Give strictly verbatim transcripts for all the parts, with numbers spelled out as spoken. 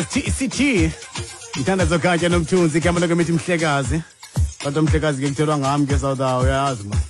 Sithi ngithanda zokhatya nomthunzi igama lake mithi Mhlekazi. Kodwa Mhlekazi ke kuthelwa ngami ke South Africa uyazi ma.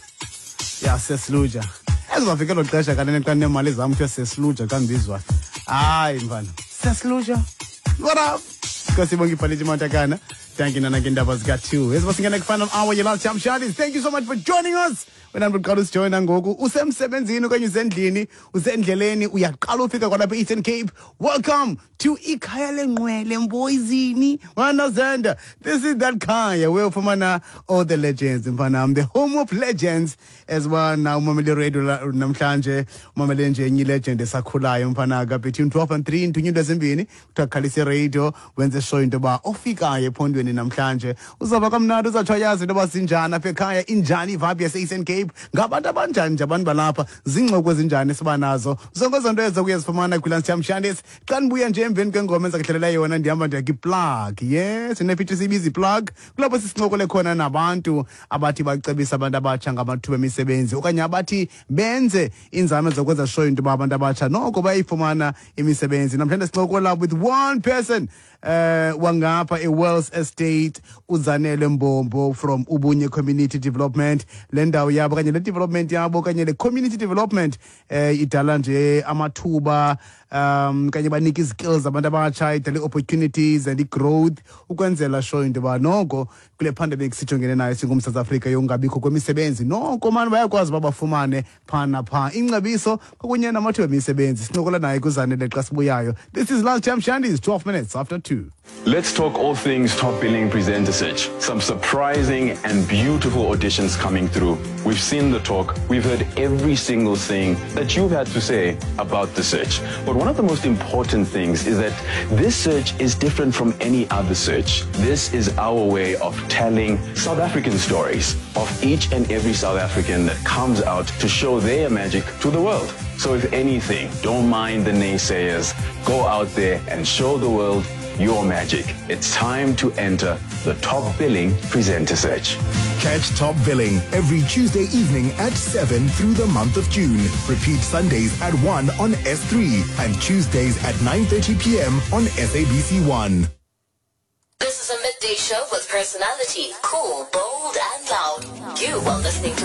Ya sesiluja. Ezizafika lo xesha kanene xa nemali zami kuthiwa sesiluja xa ngibizwa. Hayi mfana. Sesiluja. What up? Kasibonga iphaleti Montakana. Thank you Nana Kindaba zika two. As wasingena ku final hour ye last champions. Thank you so much for joining us. Wena mqala usijoyina ngoku usemsebenzini okanye usendlini usendleleni uyaqala ufika kwalapha eEastern Cape. Welcome to ikhaya lenqwele Mboyizini. Wana Zenda. This is that khaya where ufumana all the legends mfana. I'm the home of legends as well now umamele radio namhlanje umamele nje enye legend esakhulayo mfana ka between twelve and three into nyinto ezimbini kuthakalise radio wenze show into ba ofikayo ephondweni namhlanje uzaba kamnandi uzatsho yazi into ba sinjana apha ekhaya injani vibe yase Eastern Cape ngabantu abanjani nje abantu balapha zingxoko ezinjani siba nazo zonke zonto ezo kuyazifumana kwiLunch Time Shandes xa nibuya nje emveni kwengoma ezakudlalela yona ndihamba ndiya plug yes nephithi sibizi plug kulapho sisinxokole khona nabantu abathi bacebisa abantu abatsha ngamathuba emisebenzi okanye abathi benze inzame zokwenza show into abantu abatsha noko bayifumana imisebenzi namhlanje sinxokola with one person uh wangapha eWells Estate uZanele Mbombo from Ubunye Community Development le ndawo yabo kanye le development yabo kanye le community development eh idala nje amathuba um kanye banika skills abantu abatsha idale opportunities and growth ukwenzela show into ba noko kule pandemic sijongene nayo singum South Africa yongabikho kwemisebenzi noko manje bayakwazi babafumane phana pha ingcebiso kunye namathuba emisebenzi sincokola naye kuZanele xa sibuyayo. This is Lunch Time Shandes twelve minutes after two. Let's talk all things top billing presenter search. Some surprising and beautiful auditions coming through. We've seen the talk. We've heard every single thing that you've had to say about the search. But one of the most important things is that this search is different from any other search. This is our way of telling South African stories of each and every South African that comes out to show their magic to the world. So if anything, don't mind the naysayers. Go out there and show the world your magic. It's time to enter the top billing presenter search. Catch Top Billing every Tuesday evening at seven through the month of June. Repeat Sundays at one on S three and Tuesdays at nine thirty p.m. on S A B C one. This is a midday show with personality, cool, bold and loud. You are listening to